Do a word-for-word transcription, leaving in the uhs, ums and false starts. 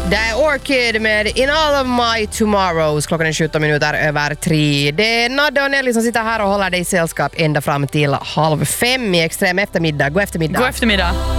Det är Orchid med In All of My Tomorrows. Klockan är sjutton minuter över tre. Det är Nadde och Nelly som sitter här och håller dig i sällskap ända fram till halv fem i extrem eftermiddag. God eftermiddag. God eftermiddag.